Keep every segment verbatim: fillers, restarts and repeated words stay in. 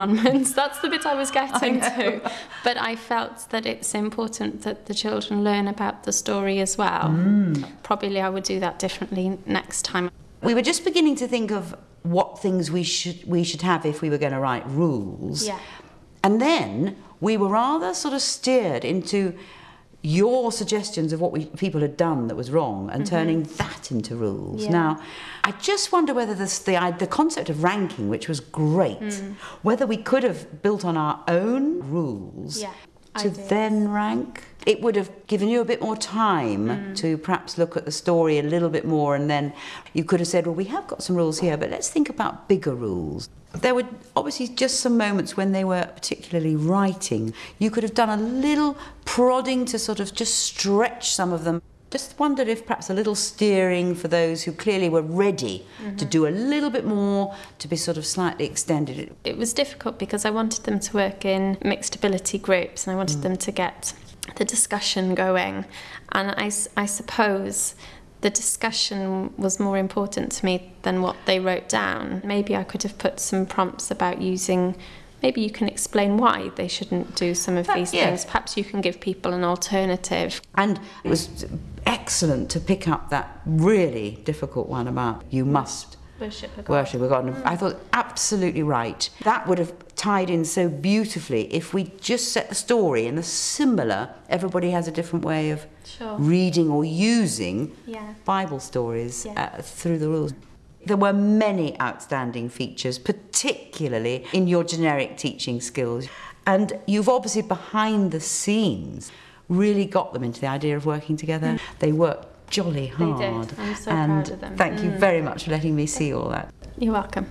commandments. That's the bit I was getting I to. But I felt that it's important that the children learn about the story as well. Mm. Probably I would do that differently next time. We were just beginning to think of what things we should we should have if we were going to write rules. Yeah. And then we were rather sort of steered into your suggestions of what we, people had done that was wrong and mm-hmm. turning that into rules. Yeah. Now, I just wonder whether this, the, the concept of ranking, which was great, mm. whether we could have built on our own rules yeah, to then rank. It would have given you a bit more time mm. to perhaps look at the story a little bit more, and then you could have said, well, we have got some rules here, but let's think about bigger rules. There were obviously just some moments when they were particularly writing. You could have done a little prodding to sort of just stretch some of them. Just wondered if perhaps a little steering for those who clearly were ready mm-hmm. to do a little bit more, to be sort of slightly extended. It was difficult because I wanted them to work in mixed ability groups and I wanted mm. them to get the discussion going. And I, I suppose the discussion was more important to me than what they wrote down. Maybe I could have put some prompts about using, maybe you can explain why they shouldn't do some of these yeah. things. Perhaps you can give people an alternative. And it was excellent to pick up that really difficult one about you must worship a God. Worship a God. And I thought absolutely right. That would have tied in so beautifully if we just set the story in a similar, everybody has a different way of sure. reading or using yeah. Bible stories yeah. uh, through the rules. There were many outstanding features, particularly in your generic teaching skills. And you've obviously, behind the scenes, really got them into the idea of working together. Mm. They worked jolly hard. They did. I'm so and proud of them. Thank mm. you very much for letting me see all that. You're welcome.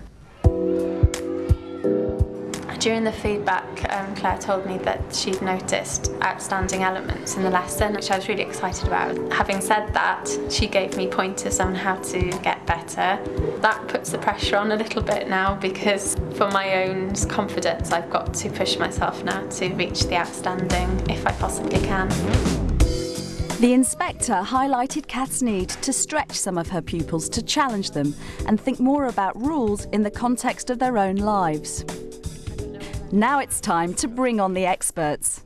During the feedback, um, Claire told me that she'd noticed outstanding elements in the lesson, which I was really excited about. Having said that, she gave me pointers on how to get better. That puts the pressure on a little bit now because for my own confidence, I've got to push myself now to reach the outstanding if I possibly can. The inspector highlighted Kath's need to stretch some of her pupils to challenge them and think more about rules in the context of their own lives. Now it's time to bring on the experts.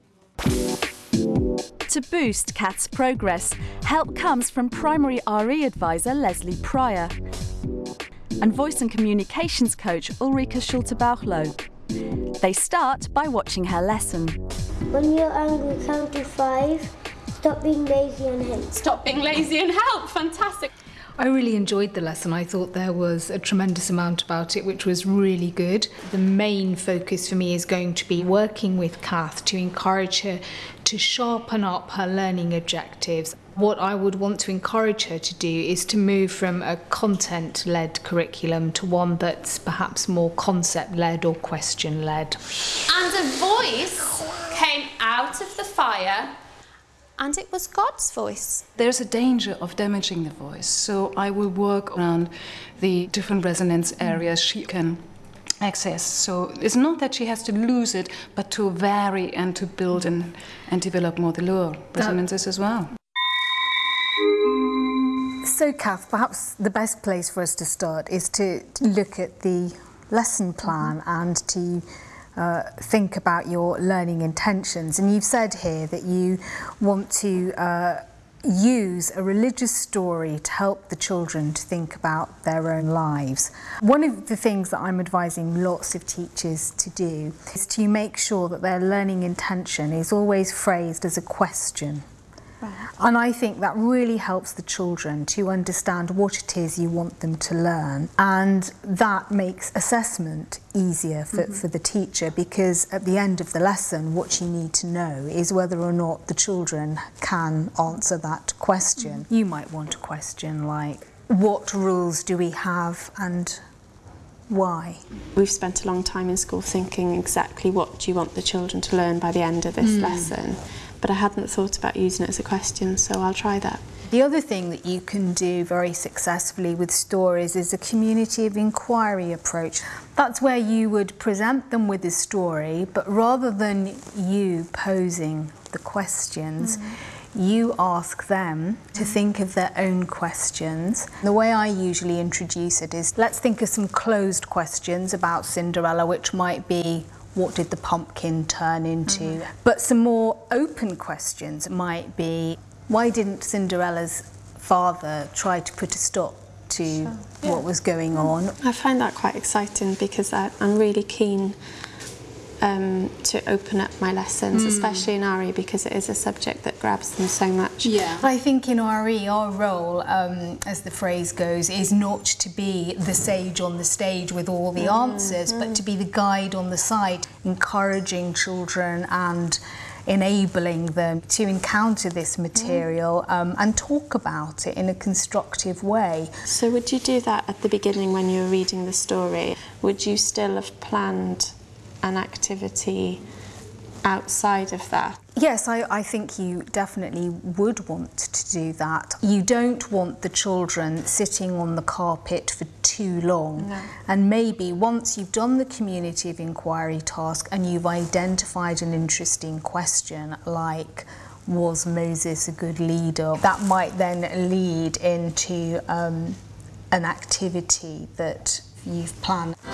To boost Kath's progress, help comes from Primary R E advisor Leslie Pryor and voice and communications coach Ulrika Schulte-Bauchloh. They start by watching her lesson. When you're angry, count to five. Stop being lazy and help. Stop being lazy and help. Fantastic. I really enjoyed the lesson. I thought there was a tremendous amount about it, which was really good. The main focus for me is going to be working with Kath to encourage her to sharpen up her learning objectives. What I would want to encourage her to do is to move from a content-led curriculum to one that's perhaps more concept-led or question-led. And a voice came out of the fire, and it was God's voice. There's a danger of damaging the voice, so I will work around the different resonance areas she can access. So it's not that she has to lose it, but to vary and to build and, and develop more the lower resonances as well. So, Kath, perhaps the best place for us to start is to look at the lesson plan mm-hmm. and to Uh, think about your learning intentions. And you've said here that you want to uh, use a religious story to help the children to think about their own lives. One of the things that I'm advising lots of teachers to do is to make sure that their learning intention is always phrased as a question. And I think that really helps the children to understand what it is you want them to learn, and that makes assessment easier for, mm-hmm. for the teacher, because at the end of the lesson what you need to know is whether or not the children can answer that question. Mm-hmm. You might want a question like, what rules do we have and why? We've spent a long time in school thinking exactly what do you want the children to learn by the end of this mm. lesson. But I hadn't thought about using it as a question, so I'll try that. The other thing that you can do very successfully with stories is a community of inquiry approach. That's where you would present them with a story, but rather than you posing the questions, mm. You ask them to think of their own questions. The way I usually introduce it is, let's think of some closed questions about Cinderella, which might be, what did the pumpkin turn into? Mm-hmm. But some more open questions might be, why didn't Cinderella's father try to put a stop to sure. yeah. what was going on? I find that quite exciting because I, I'm really keen Um, to open up my lessons, mm. especially in R E, because it is a subject that grabs them so much. Yeah. I think in R E our role, um, as the phrase goes, is not to be the sage on the stage with all the mm. answers, mm. but to be the guide on the side, encouraging children and enabling them to encounter this material mm. um, and talk about it in a constructive way. So would you do that at the beginning when you were reading the story? Would you still have planned an activity outside of that? Yes, I, I think you definitely would want to do that. You don't want the children sitting on the carpet for too long. No. And maybe once you've done the community of inquiry task and you've identified an interesting question, like, was Moses a good leader? That might then lead into um, an activity that you've planned.